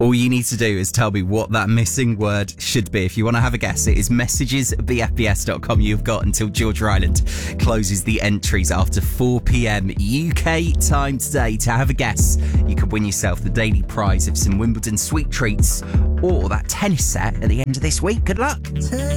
All you need to do is tell me what that missing word should be. If you want to have a guess, it is messages@bfbs.com. You've got until Georgia Island closes the entries after 4 p.m. UK time today to have a guess. You could win yourself the daily prize of some Wimbledon sweet treats or that tennis set at the end of this week. Good luck.